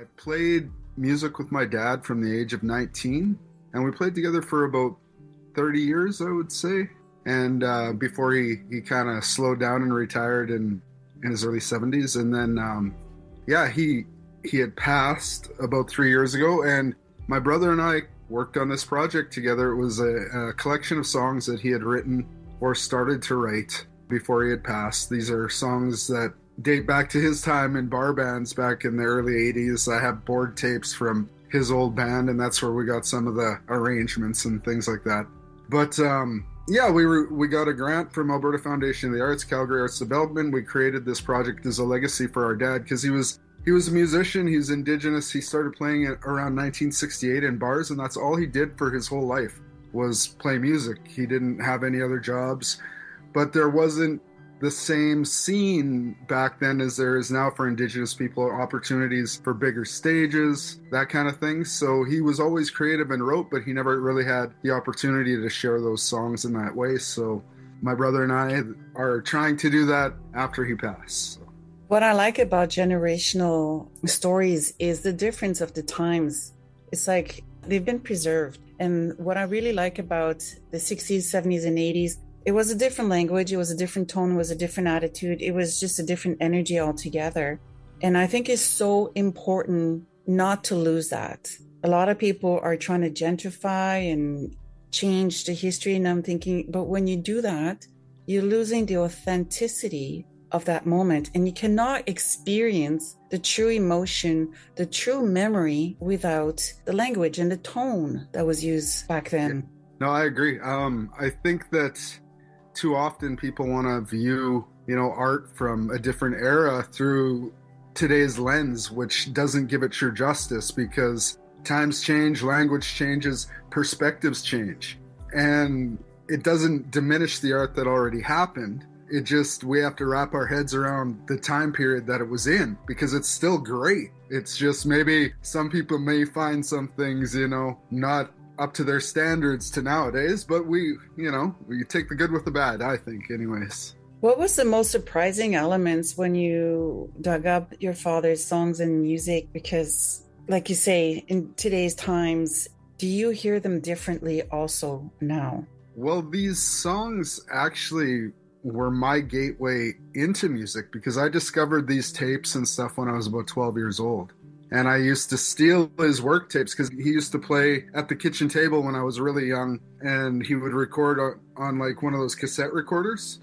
played music with my dad from the age of 19, and we played together for about 30 years, I would say. And before he kind of slowed down and retired in his early 70s. And then, he had passed about 3 years ago, and my brother and I worked on this project together. It was a collection of songs that he had written or started to write before he had passed. These are songs that date back to his time in bar bands back in the early 80s. I have board tapes from his old band, and that's where we got some of the arrangements and things like that. But we got a grant from Alberta Foundation of the Arts, Calgary Arts Development. We created this project as a legacy for our dad because he was a musician. He's Indigenous. He started playing it around 1968 in bars, and that's all he did for his whole life was play music. He didn't have any other jobs, but there wasn't the same scene back then as there is now for Indigenous people, opportunities for bigger stages, that kind of thing. So he was always creative and wrote, but he never really had the opportunity to share those songs in that way. So my brother and I are trying to do that after he passed. So. What I like about generational stories is the difference of the times. It's like they've been preserved. And what I really like about the 60s, 70s, and 80s, it was a different language, it was a different tone, it was a different attitude, it was just a different energy altogether. And I think it's so important not to lose that. A lot of people are trying to gentrify and change the history, and I'm thinking, but when you do that, you're losing the authenticity of that moment, and you cannot experience the true emotion, the true memory without the language and the tone that was used back then. No, I agree. I think that too often people want to view, art from a different era through today's lens, which doesn't give it true justice because times change, language changes, perspectives change. And it doesn't diminish the art that already happened. It just, we have to wrap our heads around the time period that it was in because it's still great. It's just maybe some people may find some things, not up to their standards to nowadays, but we take the good with the bad, I think, anyways. What was the most surprising elements when you dug up your father's songs and music? Because, like you say, in today's times, do you hear them differently also now? Well, these songs actually were my gateway into music because I discovered these tapes and stuff when I was about 12 years old. And I used to steal his work tapes because he used to play at the kitchen table when I was really young. And he would record on like one of those cassette recorders.